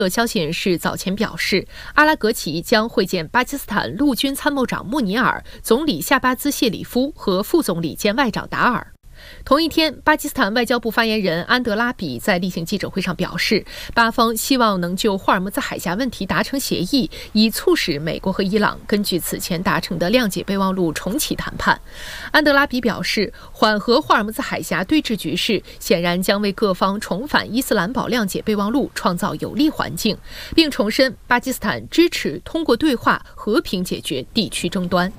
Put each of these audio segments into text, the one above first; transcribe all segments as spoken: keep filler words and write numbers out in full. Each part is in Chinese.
有消息人士早前表示，阿拉格齐将会见巴基斯坦陆军参谋长穆尼尔、总理夏巴兹谢里夫和副总理兼外长达尔。同一天，巴基斯坦外交部发言人安德拉比在例行记者会上表示，巴方希望能就霍尔木兹海峡问题达成协议，以促使美国和伊朗根据此前达成的谅解备忘录重启谈判。安德拉比表示，缓和霍尔木兹海峡对峙局势显然将为各方重返伊斯兰堡谅解备忘录创造有利环境，并重申巴基斯坦支持通过对话和平解决地区争端。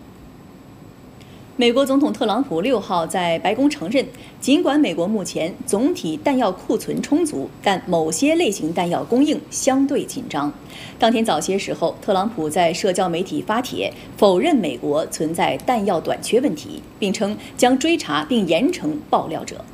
美国总统特朗普六号在白宫承认，尽管美国目前总体弹药库存充足，但某些类型弹药供应相对紧张。当天早些时候，特朗普在社交媒体发帖否认美国存在弹药短缺问题，并称将追查并严惩爆料者。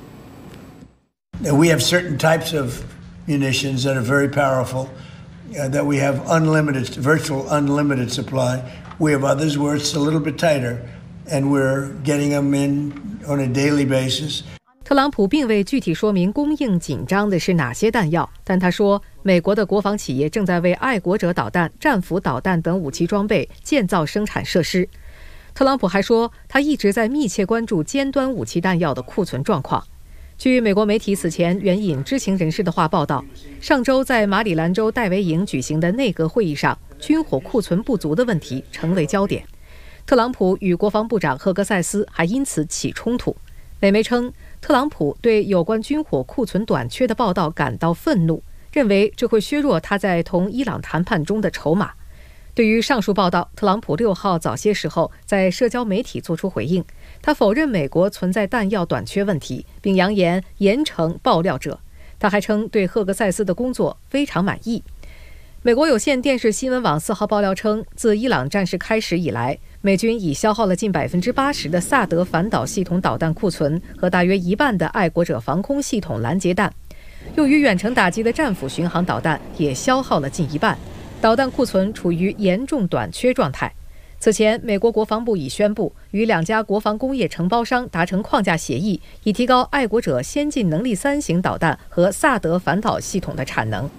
We have certain types of munitions that are very powerful, uh, that we have unlimited, virtual unlimited supply. We have others where it's a little bit tighter.And we're getting them in on a daily basis. 特朗普并未具体说明供应紧张的是哪些弹药，但他说，美国的国防企业正在为爱国者导弹、战斧导弹等武器装备建造生产设施。特朗普还说，他一直在密切关注尖端武器弹药的库存状况。据美国媒体此前援引知情人士的话报道，上周在马里兰州戴维营举行的内阁会议上，军火库存不足的问题成为焦点。特朗普与国防部长赫格塞斯还因此起冲突。美媒称，特朗普对有关军火库存短缺的报道感到愤怒，认为这会削弱他在同伊朗谈判中的筹码。对于上述报道，特朗普六号早些时候在社交媒体作出回应，他否认美国存在弹药短缺问题，并扬言严惩爆料者。他还称对赫格塞斯的工作非常满意。美国有线电视新闻网四号爆料称，自伊朗战事开始以来，美军已消耗了近百分之八十的萨德反导系统导弹库存和大约一半的爱国者防空系统拦截弹，用于远程打击的战斧巡航导弹也消耗了近一半，导弹库存处于严重短缺状态。此前，美国国防部已宣布与两家国防工业承包商达成框架协议，以提高爱国者先进能力三型导弹和萨德反导系统的产能。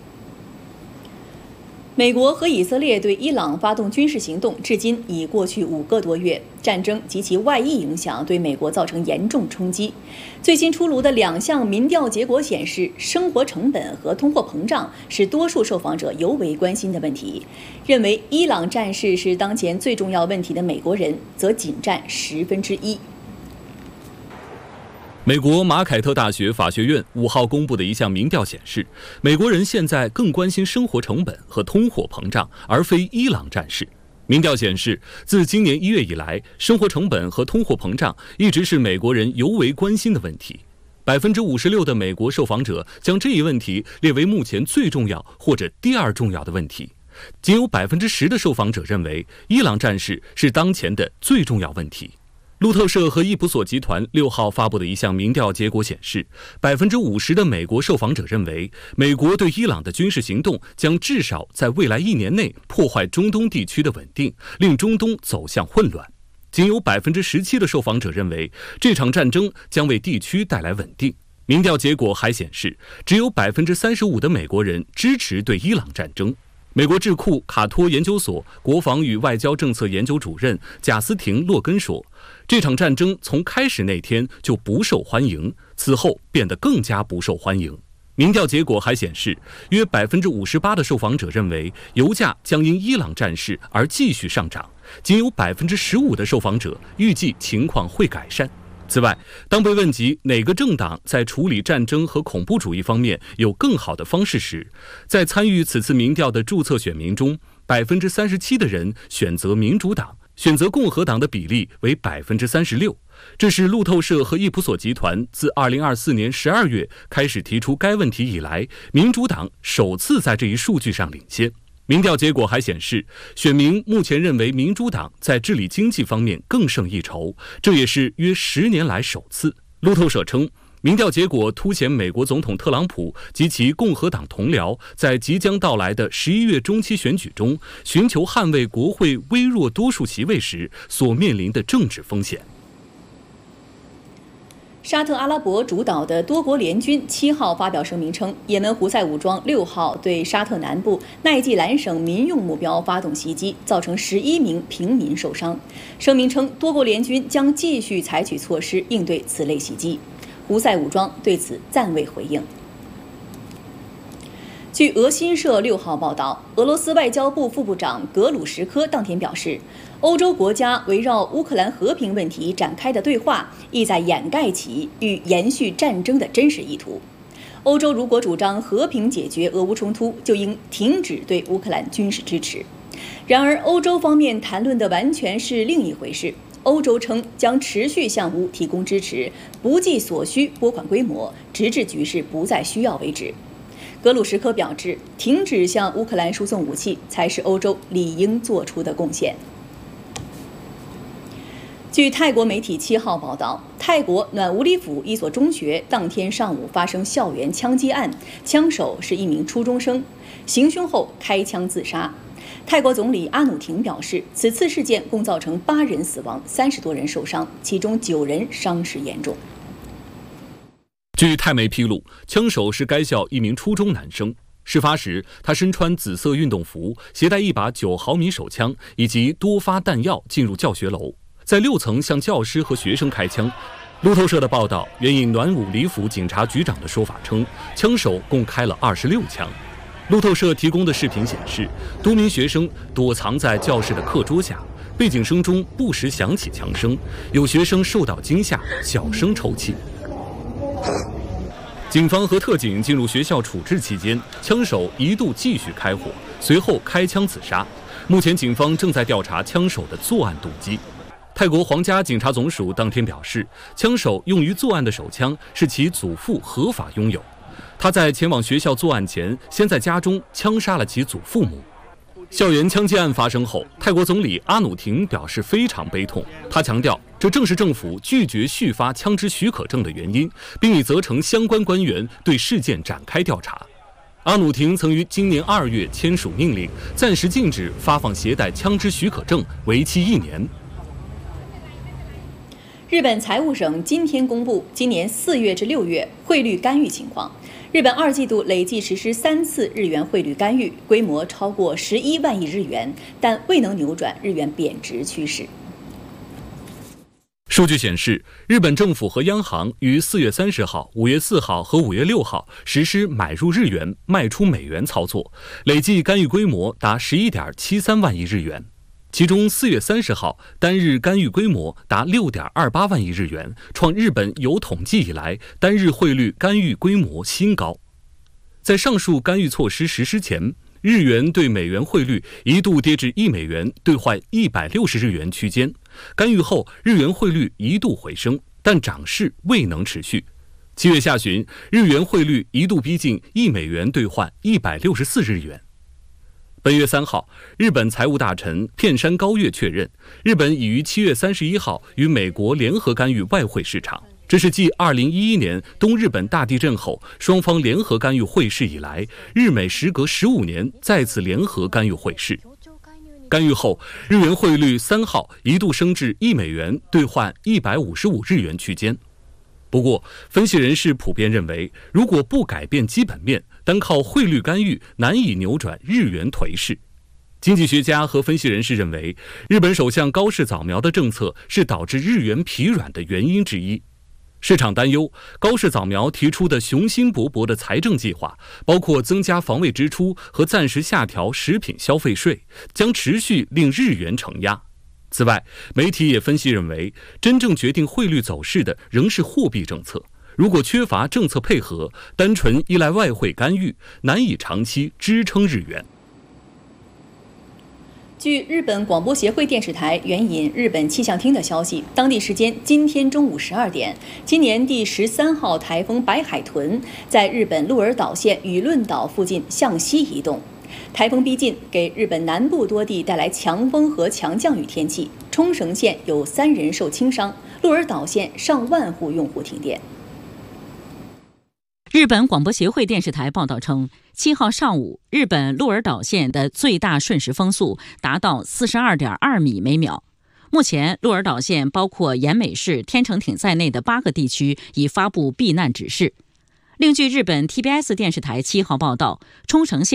美国和以色列对伊朗发动军事行动，至今已过去五个多月，战争及其外溢影响对美国造成严重冲击。最新出炉的两项民调结果显示，生活成本和通货膨胀是多数受访者尤为关心的问题。认为伊朗战事是当前最重要问题的美国人，则仅占十分之一。 美国马凯特大学法学院五号公布的一项民调显示，美国人现在更关心生活成本和通货膨胀，而非伊朗战事。民调显示，自今年一月以来，生活成本和通货膨胀一直是美国人尤为关心的问题。百分之五十六的美国受访者将这一问题列为目前最重要或者第二重要的问题，仅有百分之十的受访者认为伊朗战事是当前的最重要问题。路透社和易普索集团六号发布的一项民调结果显示，百分之五十的美国受访者认为，美国对伊朗的军事行动将至少在未来一年内破坏中东地区的稳定，令中东走向混乱。仅有百分之十七的受访者认为，这场战争将为地区带来稳定。民调结果还显示，只有百分之三十五的美国人支持对伊朗战争。美国智库卡托研究所国防与外交政策研究主任贾斯廷·洛根说，这场战争从开始那天就不受欢迎，此后变得更加不受欢迎。民调结果还显示，约百分之五十八的受访者认为油价将因伊朗战事而继续上涨，仅有百分之十五的受访者预计情况会改善。此外，当被问及哪个政党在处理战争和恐怖主义方面有更好的方式时，在参与此次民调的注册选民中，百分之三十七的人选择民主党，选择共和党的比例为百分之三十六。这是路透社和易普索集团自二零二四年十二月开始提出该问题以来，民主党首次在这一数据上领先。民调结果还显示，选民目前认为民主党在治理经济方面更胜一筹，这也是约十年来首次。路透社称，民调结果凸显美国总统特朗普及其共和党同僚在即将到来的十一月中期选举中寻求捍卫国会微弱多数席位时所面临的政治风险。 沙特阿拉伯主导的多国联军七号发表声明称，也门胡塞武装六号对沙特南部奈季兰省民用目标发动袭击，造成十一名平民受伤。声明称，多国联军将继续采取措施应对此类袭击。胡塞武装对此暂未回应。据俄新社六号报道，俄罗斯外交部副部长格鲁什科当天表示，欧洲国家围绕乌克兰和平问题展开的对话，意在掩盖其欲延续战争的真实意图。欧洲如果主张和平解决俄乌冲突，就应停止对乌克兰军事支持。然而，欧洲方面谈论的完全是另一回事。欧洲称将持续向乌提供支持，不计所需拨款规模，直至局势不再需要为止。格鲁什科表示，停止向乌克兰输送武器才是欧洲理应做出的贡献。据泰国媒体七号报道，泰国暖武里府一所中学当天上午发生校园枪击案，枪手是一名初中生，行凶后开枪自杀。泰国总理阿努廷表示，此次事件共造成八人死亡，三十多人受伤，其中九人伤势严重。 据泰媒披露，枪手是该校一名初中男生。事发时，他身穿紫色运动服，携带一把九毫米手枪以及多发弹药进入教学楼，在六层向教师和学生开枪。路透社的报道援引暖武里府警察局长的说法称，枪手共开了二十六枪。路透社提供的视频显示，多名学生躲藏在教室的课桌下，背景声中不时响起枪声，有学生受到惊吓，小声抽泣。警方和特警进入学校处置期间，枪手一度继续开火，随后开枪自杀。目前警方正在调查枪手的作案动机。泰国皇家警察总署当天表示，枪手用于作案的手枪是其祖父合法拥有。他在前往学校作案前，先在家中枪杀了其祖父母。校园枪击案发生后，泰国总理阿努廷表示非常悲痛。他强调，这正是政府拒绝续发枪支许可证的原因，并已责成相关官员对事件展开调查。阿努廷曾于今年二月签署命令，暂时禁止发放携带枪支许可证，为期一年。 日本财务省今天公布今年四月至六月汇率干预情况。日本二季度累计实施三次日元汇率干预，规模超过十一万亿日元，但未能扭转日元贬值趋势。 数据显示，日本政府和央行于四月三十号、五月四号和五月六号实施买入日元、卖出美元操作，累计干预规模达十一点七三万亿日元。其中四月三十号单日干预规模达六点二八万亿日元，创日本有统计以来单日汇率干预规模新高。在上述干预措施实施前，日元对美元汇率一度跌至一美元兑换一百六十日元区间。干预后，日元汇率一度回升，但涨势未能持续。七月下旬，日元汇率一度逼近一美元兑换一百六十四日元。本月三号，日本财务大臣片山高月确认，日本已于七月三十一号与美国联合干预外汇市场。这是继二零一一年东日本大地震后双方联合干预汇市以来，日美时隔十五年再次联合干预汇市。干预后，日元汇率三号一度升至一美元兑换一百五十五日元区间。不过，分析人士普遍认为，如果不改变基本面，单靠汇率干预难以扭转日元颓势。经济学家和分析人士认为，日本首相高市早苗的政策是导致日元疲软的原因之一。市场担忧，高市早苗提出的雄心勃勃的财政计划，包括增加防卫支出和暂时下调食品消费税，将持续令日元承压。此外，媒体也分析认为，真正决定汇率走势的仍是货币政策。如果缺乏政策配合，单纯依赖外汇干预，难以长期支撑日元。 据日本广播协会电视台援引日本气象厅的消息，当地时间今天中午十二点，今年第十三号台风白海豚在日本鹿儿岛县与论岛附近向西移动。台风逼近，给日本南部多地带来强风和强降雨天气。冲绳县有三人受轻伤，鹿儿岛县上万户用户停电。 日本广播协会电视台报道称，七号上午，日本鹿儿岛县的最大瞬时风速达到四十二点二米每秒。 目前，鹿儿岛县包括岩美市、天成町在内的八个地区已发布避难指示。另据日本 T B S 电视台七号报道，冲绳县